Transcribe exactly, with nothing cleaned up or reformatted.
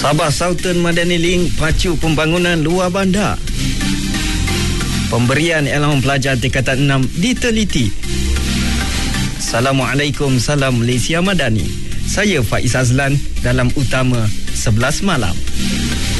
Sabah Southern Madani Link pacu pembangunan luar bandar. Pemberian allowance pelajar tingkatan enam diteliti. Assalamualaikum, salam Malaysia Madani. Saya Faiz Azlan dalam Utama sebelas malam.